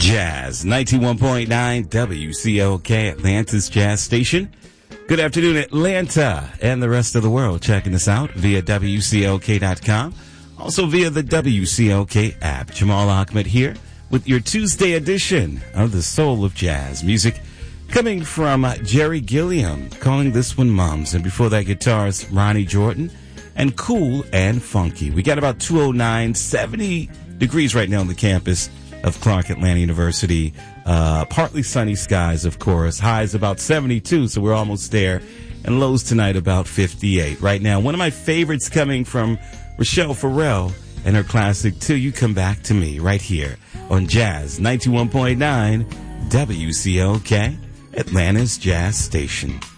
Jazz 91.9 WCOK, Atlanta's Jazz Station. Good afternoon, Atlanta and the rest of the world checking us out via WCOK.com. Also via the WCOK app. Jamal Ahmed here with your Tuesday edition of the Soul of Jazz music coming from Jerry Gilliam, calling this one Mums. And before that, guitars Ronnie Jordan and Cool and Funky. We got about 209, 70 degrees right now on the campus of Clark Atlanta University. Partly sunny skies, of course. Highs about 72, so we're almost there. And lows tonight about 58. Right now, one of my favorites coming from Rochelle Farrell and her classic Till You Come Back to Me right here on Jazz 91.9 WCOK, Atlanta's Jazz Station.